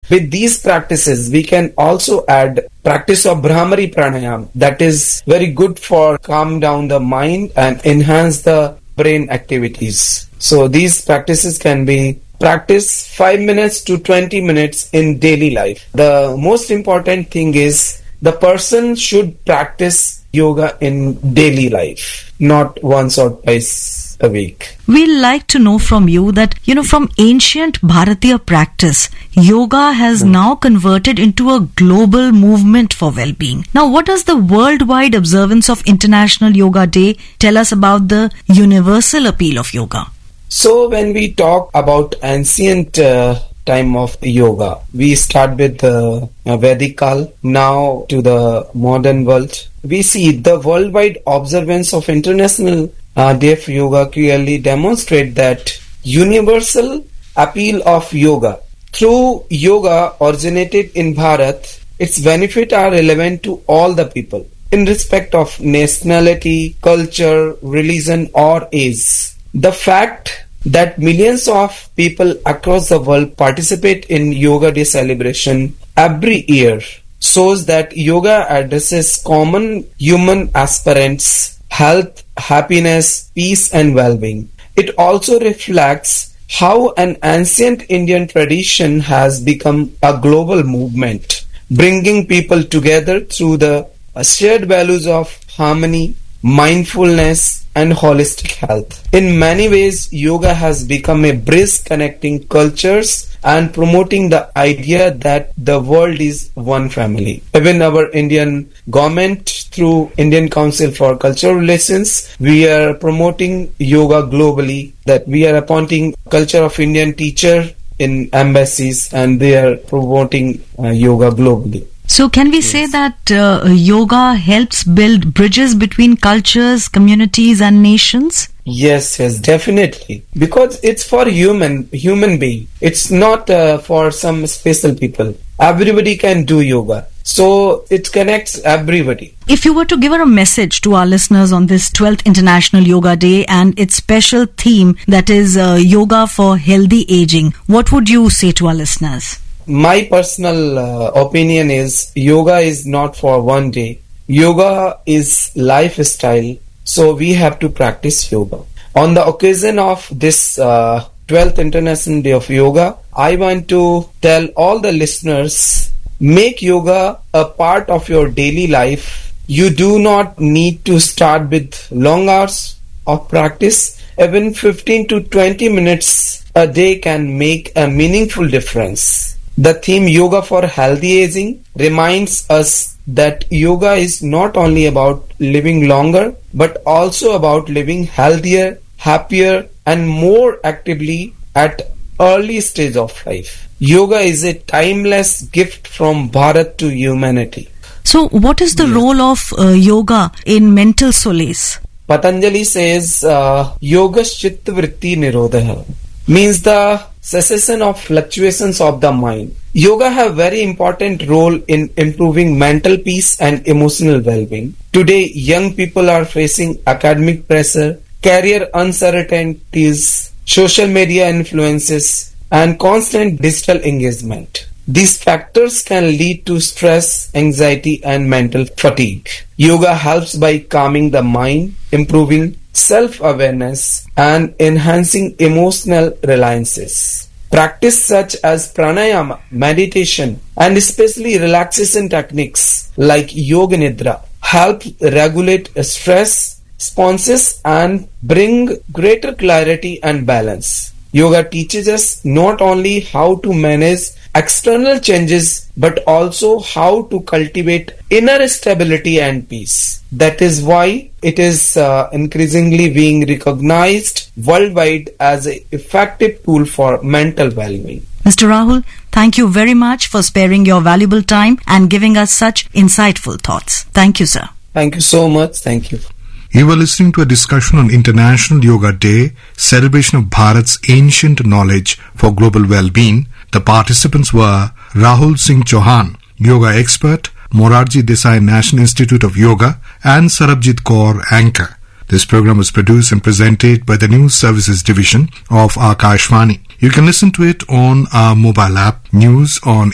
With these practices, we can also add practice of Brahmari Pranayam, that is very good for calm down the mind and enhance the brain activities. So these practices can be practiced 5 minutes to 20 minutes in daily life. The most important thing is the person should practice yoga in daily life, not once or twice a week. We'd like to know from you that, from ancient Bharatiya practice, yoga has now converted into a global movement for well-being. Now, what does the worldwide observance of International Yoga Day tell us about the universal appeal of yoga? So, when we talk about ancient time of yoga, we start with the Vedic Kal, now to the modern world. We see the worldwide observance of International Day of Yoga clearly demonstrate that universal appeal of yoga. Through yoga originated in Bharat, its benefits are relevant to all the people, in respect of nationality, culture, religion or age. The fact that millions of people across the world participate in Yoga Day celebration every year shows that yoga addresses common human aspirants, health, happiness, peace and well-being. It also reflects how an ancient Indian tradition has become a global movement, bringing people together through the shared values of harmony, mindfulness and holistic health. In many ways, yoga has become a bridge connecting cultures and promoting the idea that the world is one family. Even our Indian government, through Indian Council for Cultural Relations, we are promoting yoga globally, that we are appointing culture of Indian teacher in embassies and they are promoting yoga globally. So can we say that yoga helps build bridges between cultures, communities and nations? Yes, definitely. Because it's for human being. It's not for some special people. Everybody can do yoga. So it connects everybody. If you were to give a message to our listeners on this 12th International Yoga Day and its special theme, that is yoga for healthy aging, what would you say to our listeners? My personal opinion is yoga is not for one day. Yoga is lifestyle. So we have to practice yoga. On the occasion of this 12th International Day of Yoga, I want to tell all the listeners, make yoga a part of your daily life. You do not need to start with long hours of practice. Even 15 to 20 minutes a day can make a meaningful difference. The theme Yoga for Healthy Aging reminds us that yoga is not only about living longer, but also about living healthier, happier, and more actively at early stage of life. Yoga is a timeless gift from Bharat to humanity. So, what is the role of yoga in mental solace? Patanjali says, Yogas Chitta Vritti Nirodha, means the cessation of fluctuations of the mind. Yoga have very important role in improving mental peace and emotional well-being. Today, young people are facing academic pressure, career uncertainties, social media influences, and constant digital engagement. These factors can lead to stress, anxiety, and mental fatigue. Yoga helps by calming the mind, improving self-awareness, and enhancing emotional reliances. Practice such as pranayama, meditation, and especially relaxation techniques like yoga nidra help regulate stress responses and bring greater clarity and balance. Yoga teaches us not only how to manage external changes but also how to cultivate inner stability and peace. That is why it is increasingly being recognized worldwide as an effective tool for mental well-being. Mr. Rahul, thank you very much for sparing your valuable time and giving us such insightful thoughts. Thank you, sir. Thank you so much. Thank you. You were listening to a discussion on International Yoga Day, celebration of Bharat's ancient knowledge for global well-being. The participants were Rahul Singh Chauhan, yoga expert, Morarji Desai National Institute of Yoga, and Sarabjit Kaur, anchor. This program was produced and presented by the News Services Division of Akashvani. You can listen to it on our mobile app, News on